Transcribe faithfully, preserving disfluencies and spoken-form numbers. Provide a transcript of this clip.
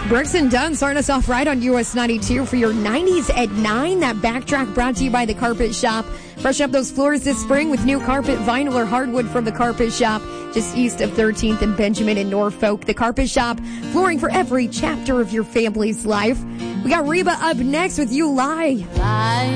Brooks and Dunn starting us off right on U S ninety-two for your nineties at nine. That backtrack brought to you by The Carpet Shop. Freshen up those floors this spring with new carpet, vinyl, or hardwood from The Carpet Shop, just east of thirteenth and Benjamin in Norfolk. The Carpet Shop, flooring for every chapter of your family's life. We got Reba up next with You Lie. Lie.